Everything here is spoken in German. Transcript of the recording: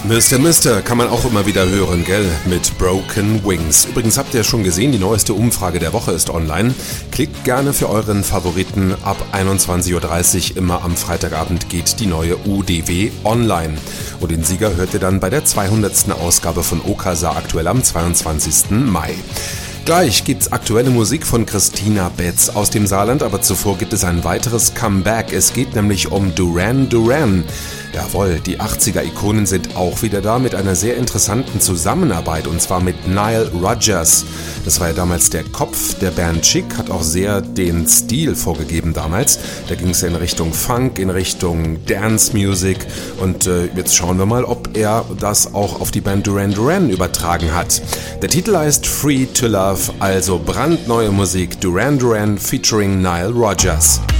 Mister kann man auch immer wieder hören, gell? Mit Broken Wings. Übrigens habt ihr schon gesehen, die neueste Umfrage der Woche ist online. Klickt gerne für euren Favoriten. Ab 21.30 Uhr immer am Freitagabend geht die neue UDW online. Und den Sieger hört ihr dann bei der 200. Ausgabe von Okasa aktuell am 22. Mai. Gleich gibt's aktuelle Musik von Christina Betz aus dem Saarland, aber zuvor gibt es ein weiteres Comeback. Es geht nämlich um Duran Duran. Jawohl, die 80er-Ikonen sind auch wieder da mit einer sehr interessanten Zusammenarbeit und zwar mit Nile Rodgers. Das war ja damals der Kopf der Band Chic, hat auch sehr den Stil vorgegeben damals. Da ging es ja in Richtung Funk, in Richtung Dance Music und jetzt schauen wir mal, ob er das auch auf die Band Duran Duran übertragen hat. Der Titel heißt Free to Love, also brandneue Musik Duran Duran featuring Nile Rodgers.